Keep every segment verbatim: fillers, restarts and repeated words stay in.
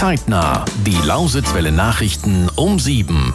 Zeitnah. Die Lausitzwelle Nachrichten um sieben.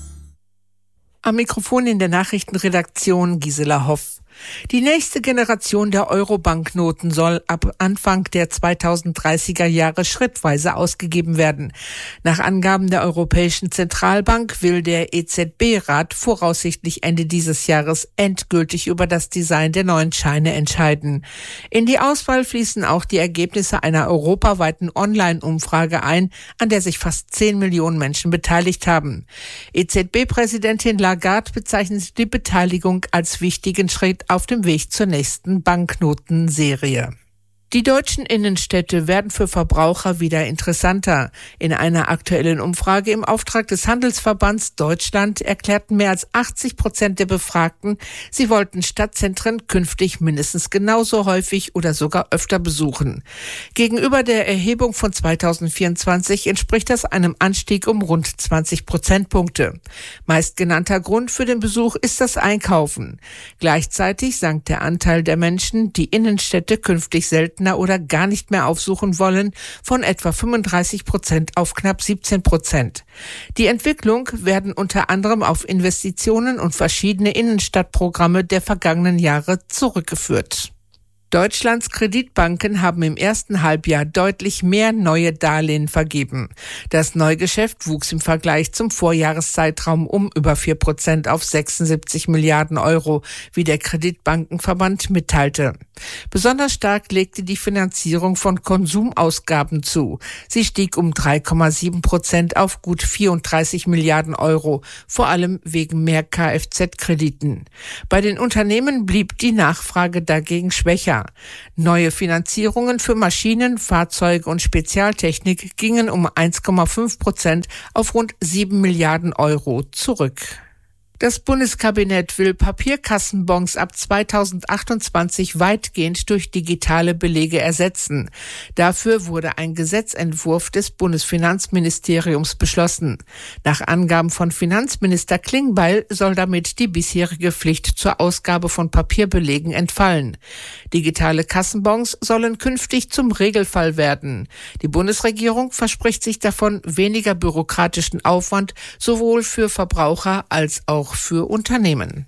Am Mikrofon in der Nachrichtenredaktion Gisela Hoff. Die nächste Generation der Euro-Banknoten soll ab Anfang der zweitausenddreißiger Jahre schrittweise ausgegeben werden. Nach Angaben der Europäischen Zentralbank will der E Z B-Rat voraussichtlich Ende dieses Jahres endgültig über das Design der neuen Scheine entscheiden. In die Auswahl fließen auch die Ergebnisse einer europaweiten Online-Umfrage ein, an der sich fast zehn Millionen Menschen beteiligt haben. E Z B-Präsidentin Lagarde bezeichnet die Beteiligung als wichtigen Schritt auf dem Weg zur nächsten Banknotenserie. Die deutschen Innenstädte werden für Verbraucher wieder interessanter. In einer aktuellen Umfrage im Auftrag des Handelsverbands Deutschland erklärten mehr als achtzig Prozent der Befragten, sie wollten Stadtzentren künftig mindestens genauso häufig oder sogar öfter besuchen. Gegenüber der Erhebung von zweitausendvierundzwanzig entspricht das einem Anstieg um rund zwanzig Prozentpunkte. Meistgenannter Grund für den Besuch ist das Einkaufen. Gleichzeitig sank der Anteil der Menschen, die Innenstädte künftig selten oder gar nicht mehr aufsuchen wollen, von etwa fünfunddreißig Prozent auf knapp siebzehn Prozent. Die Entwicklung werden unter anderem auf Investitionen und verschiedene Innenstadtprogramme der vergangenen Jahre zurückgeführt. Deutschlands Kreditbanken haben im ersten Halbjahr deutlich mehr neue Darlehen vergeben. Das Neugeschäft wuchs im Vergleich zum Vorjahreszeitraum um über vier Prozent auf sechsundsiebzig Milliarden Euro, wie der Kreditbankenverband mitteilte. Besonders stark legte die Finanzierung von Konsumausgaben zu. Sie stieg um drei Komma sieben Prozent auf gut vierunddreißig Milliarden Euro, vor allem wegen mehr Kfz-Krediten. Bei den Unternehmen blieb die Nachfrage dagegen schwächer. Neue Finanzierungen für Maschinen, Fahrzeuge und Spezialtechnik gingen um eins Komma fünf Prozent auf rund sieben Milliarden Euro zurück. Das Bundeskabinett will Papierkassenbons ab zweitausendachtundzwanzig weitgehend durch digitale Belege ersetzen. Dafür wurde ein Gesetzentwurf des Bundesfinanzministeriums beschlossen. Nach Angaben von Finanzminister Klingbeil soll damit die bisherige Pflicht zur Ausgabe von Papierbelegen entfallen. Digitale Kassenbons sollen künftig zum Regelfall werden. Die Bundesregierung verspricht sich davon weniger bürokratischen Aufwand, sowohl für Verbraucher als auch für Unternehmen.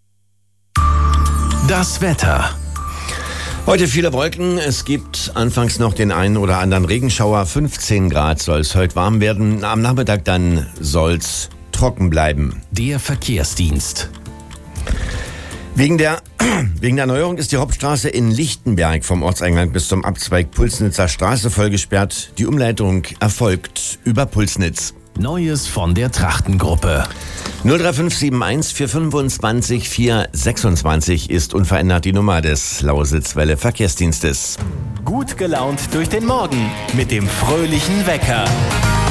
Das Wetter. Heute viele Wolken. Es gibt anfangs noch den einen oder anderen Regenschauer. fünfzehn Grad soll es heute warm werden. Am Nachmittag dann soll es trocken bleiben. Der Verkehrsdienst. Wegen der, wegen der Erneuerung ist die Hauptstraße in Lichtenberg vom Ortseingang bis zum Abzweig Pulsnitzer Straße vollgesperrt. Die Umleitung erfolgt über Pulsnitz. Neues von der Trachtengruppe. null drei fünf sieben eins vier fünfundzwanzig vier sechsundzwanzig ist unverändert die Nummer des Lausitzwelle Verkehrsdienstes. Gut gelaunt durch den Morgen mit dem fröhlichen Wecker.